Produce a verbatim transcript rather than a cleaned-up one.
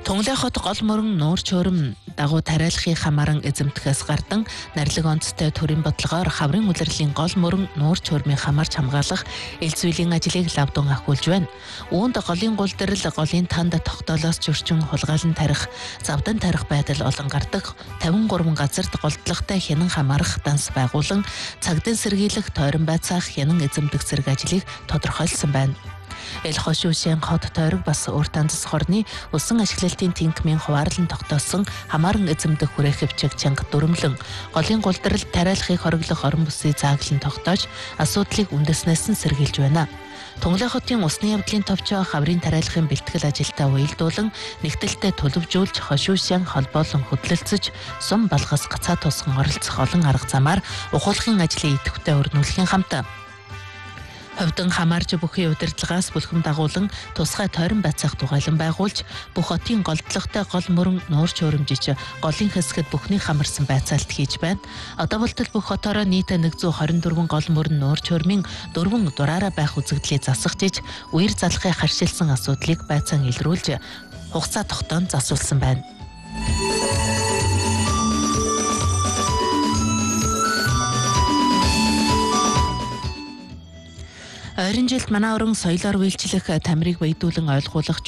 Тунгалай хот гол мөрөн нуур чөөрөм дагуу тариалахыг хамааран эзэмтгэхээс гардан нарилэг онцтой төрийн бодлогоор хаврын улирлын гол мөрөн нуур чөөрмийн хамаарч хамгаалах элцвэлийн ажлыг лавдун ахиулж байна. Үүнд голын гулдэрэл голын танд тогтоолоос зөрчин хулгайлан тарих, завдан тарих байдал олон гардаг. тавин гурван газарт голдлоготой хянан хамаарах данс байгуулан цагдын сэргийлэх, тойрон байцаах, хянан эзэмдэх зэрэг ажлыг тодорхойлсон байна. Эл хошуушийн хот тойрог бас урт андас хорны усан ашиглалтын тэнхмийн хуваарлан тогтоосон хамааран эзэмдэх хүрээ хөвчөг чанга дүрмлэн голын гулдрал тариалахыг хориглох орон бүсийн зааглан тогтоож асуудлыг үндэснээс нь сэргийлж байна. Тунгалай хотын усны явдлын товчоо хаврын тариалахын бэлтгэл ажилдаа уялдуулан нэгдэлтэд төлөвжүүлж хошуушийн холбоолон хөдлөлцөж сум балгас гацаа тусган оролцох олон арга замаар ухуулгын ажлын идэвхтэй өрнүүлэхийн хамт Ховдон хамаарч бүхий удирдлагаас бүлхэм дагуулан тусгай тойрон байцаах дугайлан байгуулж бүх хотын голдлоготой гол мөрөн нуур чөөрөмжиж голын хэсгэд бүхний хамарсан байцаалт хийж байна. Одоо болтол бүх хотоороо нийтээ нэг зуун хорин дөрвөн гол мөрөн нуур чөөрмийн дөрвөн дураараа байх үзэгдлийг засахжиж үер залхахыг харшилсан асуудлыг байцаан илрүүлж хугацаа тогтоонд засуулсан байна. Ойрын жилд манай орон соёлоор үйлчлэх тамирыг баядуулан ойлгуулах